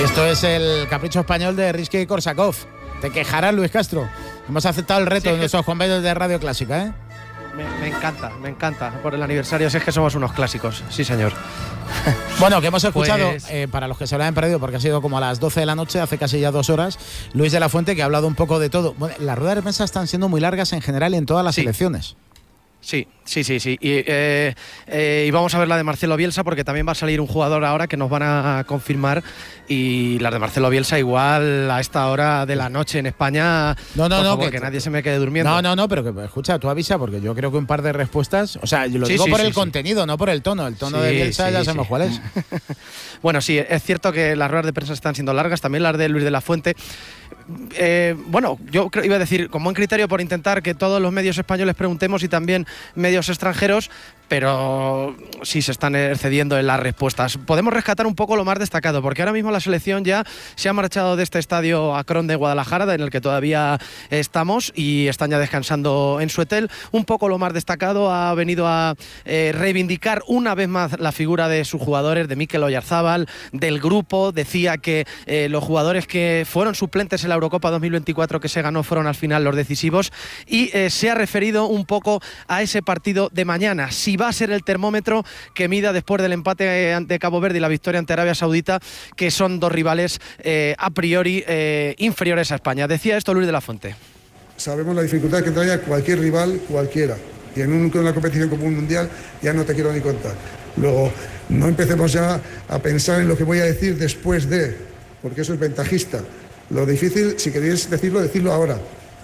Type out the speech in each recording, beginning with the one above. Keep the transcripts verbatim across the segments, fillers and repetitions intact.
Esto es el capricho español de Rizky-Korsakov. Te quejarás, Luis Castro. Hemos aceptado el reto sí, de nuestros compañeros de Radio Clásica, ¿eh? Me, me encanta, me encanta. Por el aniversario, si es que somos unos clásicos. Sí, señor. Bueno, que hemos escuchado, pues... eh, para los que se lo hayan perdido, porque ha sido como a las doce de la noche, hace casi ya dos horas, Luis de la Fuente, que ha hablado un poco de todo. Bueno, las ruedas de prensa están siendo muy largas en general en todas las sí. elecciones. Sí, sí, sí, sí. Y, eh, eh, y vamos a ver la de Marcelo Bielsa, porque también va a salir un jugador ahora que nos van a confirmar. Y la de Marcelo Bielsa igual a esta hora de la noche en España. No, no, por no. favor, Que, que nadie se me quede durmiendo. No, no, no, pero que escucha, tú avisa, porque yo creo que un par de respuestas. O sea, yo lo sí, digo sí, por sí, el sí. contenido, no por el tono. El tono sí, de Bielsa sí, ya sí. sabemos cuál es. Bueno, sí, es cierto que las ruedas de prensa están siendo largas, también las de Luis de la Fuente. Eh, bueno, yo creo, iba a decir, con buen criterio por intentar que todos los medios españoles preguntemos y también medios extranjeros, pero sí se están excediendo en las respuestas. Podemos rescatar un poco lo más destacado, porque ahora mismo la selección ya se ha marchado de este estadio Akron de Guadalajara, en el que todavía estamos, y están ya descansando en su hotel. Un poco lo más destacado ha venido a eh, reivindicar una vez más la figura de sus jugadores, de Mikel Oyarzábal, del grupo. Decía que eh, los jugadores que fueron suplentes en la Eurocopa dos mil veinticuatro que se ganó fueron al final los decisivos, y eh, se ha referido un poco a ese partido de mañana, si va a ser el termómetro que mida después del empate ante Cabo Verde y la victoria ante Arabia Saudita, que son dos rivales eh, a priori eh, inferiores a España. Decía esto Luis de la Fuente. Sabemos la dificultad que trae cualquier rival, cualquiera, y en un, una competición como un mundial ya no te quiero ni contar. Luego, no empecemos ya a pensar en lo que voy a decir después de, porque eso es ventajista. Lo difícil, si queréis decirlo, decirlo ahora.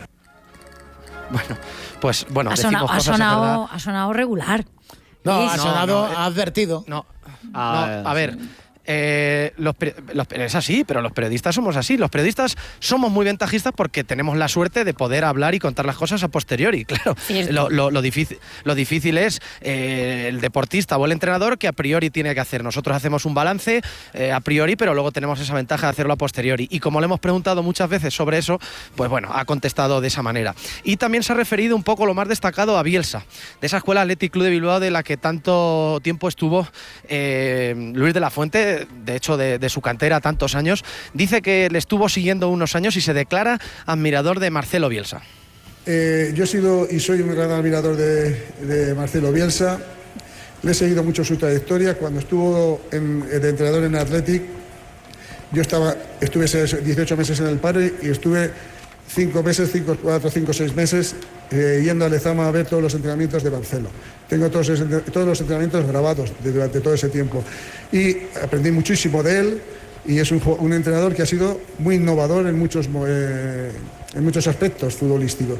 Bueno, pues bueno, ha decimos sonado, cosas, ha sonado, es verdad. ha sonado regular. No, Sí, ha sí. sonado, no, no, ha advertido. No, Ah, no, a ver. Eh, los, los, es así, pero los periodistas somos así. Los periodistas somos muy ventajistas porque tenemos la suerte de poder hablar y contar las cosas a posteriori. Claro, lo, lo, lo, difícil, lo difícil es eh, el deportista o el entrenador, que a priori tiene que hacer. Nosotros hacemos un balance eh, a priori, pero luego tenemos esa ventaja de hacerlo a posteriori. Y como le hemos preguntado muchas veces sobre eso, pues bueno, ha contestado de esa manera. Y también se ha referido un poco lo más destacado a Bielsa, de esa escuela Athletic Club de Bilbao de la que tanto tiempo estuvo eh, Luis de la Fuente. De hecho, de, de su cantera tantos años. Dice que le estuvo siguiendo unos años y se declara admirador de Marcelo Bielsa. Eh, yo he sido y soy un gran admirador de, de Marcelo Bielsa. Le he seguido mucho su trayectoria. Cuando estuvo en, de entrenador en Athletic, yo estaba, estuve dieciocho meses en el Padre y estuve cinco meses, cinco, cuatro, cinco, seis meses eh, yendo a Lezama a ver todos los entrenamientos de Marcelo. Tengo todos, todos los entrenamientos grabados de, durante todo ese tiempo y aprendí muchísimo de él, y es un, un entrenador que ha sido muy innovador en muchos, eh, en muchos aspectos futbolísticos.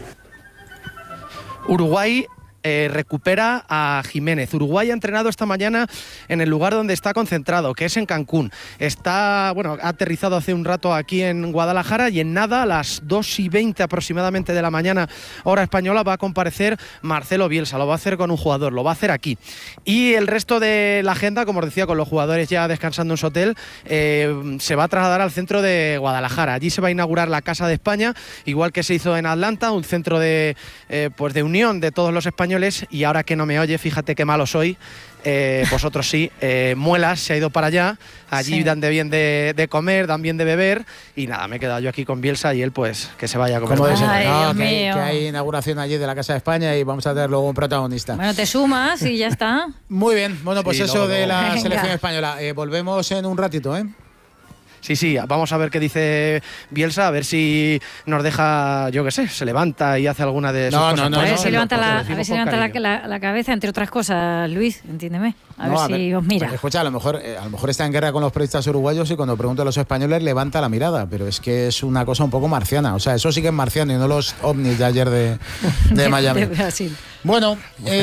Uruguay Eh, recupera a Jiménez. Uruguay ha entrenado esta mañana en el lugar donde está concentrado, que es en Cancún. Está, bueno, ha aterrizado hace un rato aquí en Guadalajara, y en nada, a las dos y veinte aproximadamente de la mañana, hora española, va a comparecer Marcelo Bielsa. Lo va a hacer con un jugador, lo va a hacer aquí. Y el resto de la agenda, como os decía, con los jugadores ya descansando en su hotel, eh, se va a trasladar al centro de Guadalajara. Allí se va a inaugurar la Casa de España, igual que se hizo en Atlanta, un centro de, eh, pues de unión de todos los españoles. Y ahora que no me oye, fíjate qué malo soy, eh, vosotros sí, eh, Muelas se ha ido para allá, allí sí. Dan de bien de, de comer, dan bien de beber, y nada, me he quedado yo aquí con Bielsa y él pues que se vaya a comer. ¿Cómo dice? Ay, No, Dios que, hay, mío. que hay inauguración allí de la Casa de España y vamos a tener luego un protagonista. Bueno, te sumas y ya está. Muy bien, bueno, pues Sí, eso luego, de la Venga. selección española. Eh, volvemos en un ratito, ¿eh? Sí, sí, vamos a ver qué dice Bielsa, a ver si nos deja, yo qué sé, se levanta y hace alguna de sus No, cosas. no, no, a ver no, si no, levanta, no, la, lo a ver si levanta la, la, la cabeza, entre otras cosas, Luis, entiéndeme. A No, ver a si ver, os mira. Escucha, a lo mejor eh, a lo mejor está en guerra con los periodistas uruguayos y cuando pregunta a los españoles levanta la mirada, pero es que es una cosa un poco marciana. O sea, eso sí que es marciano y no los ovnis de ayer de, de Miami. De Brasil. Bueno,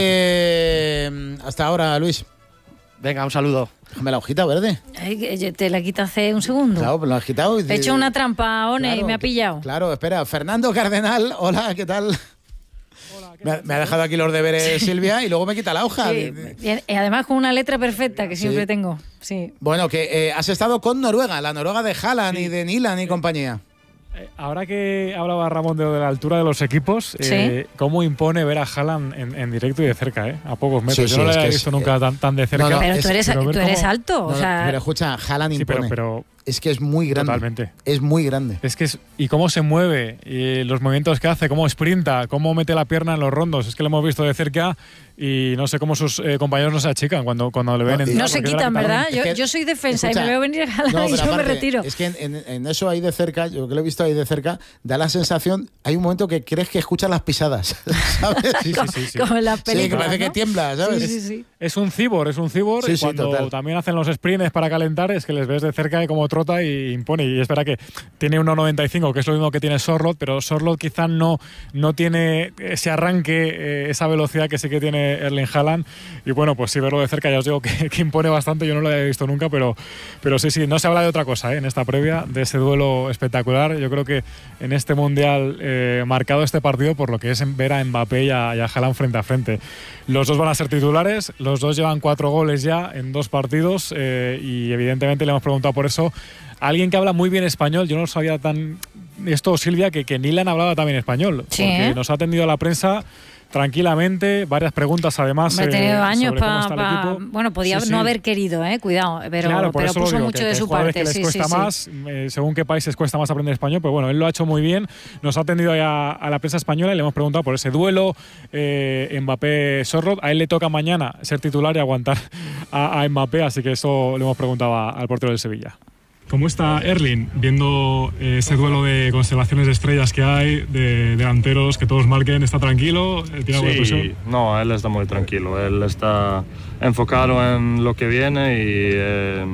eh, hasta ahora, Luis. Venga, un saludo. Déjame la hojita verde. Ay, que yo te la quité hace un segundo. Claro, pues lo has quitado. Y He hecho una trampa, One, Claro, y me ha pillado. Claro, espera. Fernando Cardenal, hola, ¿qué tal? Hola, ¿qué me, ha, me ha dejado aquí los deberes Silvia y luego me quita la hoja. Sí, y además con una letra perfecta que siempre Sí. tengo. Sí. Bueno, que eh, has estado con Noruega, la Noruega de Haaland sí. y de Nilan y compañía. Eh, ahora que hablaba Ramón de, de la altura de los equipos, ¿Sí? eh, ¿cómo impone ver a Haaland en, en directo y de cerca, eh? A pocos metros? Sí, Yo no sí, le es he que visto es, nunca eh, tan, tan de cerca. no, no, pero es- tú eres, pero tú ver eres cómo- alto, o No, sea, pero escucha, Haaland Sí, impone. pero, pero es que es muy grande. Totalmente. Es muy grande. Es que es, y cómo se mueve, y los movimientos que hace, cómo sprinta, cómo mete la pierna en los rondos. Es que lo hemos visto de cerca y no sé cómo sus eh, compañeros no se achican cuando, cuando le ven. No, entrar, No se porque es quitan, verdad ¿verdad? que Yo, Es que- yo soy defensa escucha, y me veo venir a Haaland No, y pero yo me aparte, retiro. Es que en, en- en eso ahí de cerca, yo que lo he visto ahí de cerca, da la sensación, hay un momento que crees que escuchas las pisadas, ¿sabes? Sí, sí, sí, sí. Como en las Sí, películas, que parece ¿no? que tiembla, ¿sabes? Sí, sí, sí. Es un cibor, es un cibor. Sí, y sí, cuando total. también hacen los sprints para calentar, es que les ves de cerca y como trota y impone. Y espera que tiene uno noventa y cinco, que es lo mismo que tiene Sorloth, pero Sorloth quizás no, no tiene ese arranque, eh, esa velocidad que sí que tiene Erling Haaland. Y bueno, pues sí, verlo de cerca, ya os digo que, que impone bastante. Yo no lo había visto nunca, pero, pero sí, sí, no se habla de otra cosa, ¿eh? En esta previa, de ese duelo espectacular. Yo creo que en este Mundial, eh, marcado este partido por lo que es ver a Mbappé y a, y a Haaland frente a frente. Los dos van a ser titulares, los dos llevan cuatro goles ya en dos partidos, eh, y evidentemente le hemos preguntado por eso a alguien que habla muy bien español. Yo no sabía tan esto, Silvia, que, que Nilan hablaba también español, Sí, porque ¿eh? nos ha atendido a la prensa tranquilamente, varias preguntas además. Hombre, ha tenido eh, años sobre cómo para. está el Pa, equipo. bueno, podía Sí, no sí. haber querido, eh, cuidado, pero, Claro, por pero eso lo puso digo, mucho que, de que su hay jugadores parte. que les Sí, cuesta sí, sí. más, eh, según qué países cuesta más aprender español, pero bueno, él lo ha hecho muy bien. Nos ha atendido a, a la prensa española y le hemos preguntado por ese duelo eh, Mbappé-Sorloth. A él le toca mañana ser titular y aguantar a, a Mbappé, así que eso le hemos preguntado a- al portero del Sevilla. ¿Cómo está Erling viendo eh, ese duelo de constelaciones de estrellas que hay, de delanteros que todos marquen? ¿Está tranquilo? ¿Tiene algo de presión? Sí, no, él está muy tranquilo, él está enfocado en lo que viene y, eh,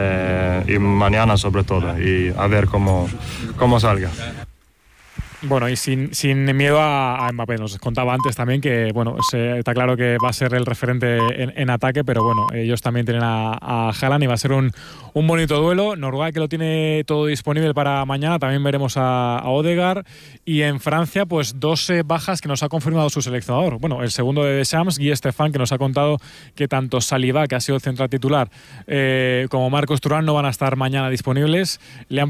eh, y mañana sobre todo, y a ver cómo, cómo salga. Bueno, y sin, sin miedo a, a Mbappé. Nos contaba antes también que, bueno, se, está claro que va a ser el referente en, en ataque, pero bueno, ellos también tienen a, a Haaland y va a ser un, un bonito duelo. Noruega, que lo tiene todo disponible para mañana, también veremos a, a Odegaard. Y en Francia, pues dos eh, bajas que nos ha confirmado su seleccionador. Bueno, el segundo de Deschamps, Guy Stéphane, que nos ha contado que tanto Saliba, que ha sido el central titular, eh, como Marcos Thuram no van a estar mañana disponibles. Le han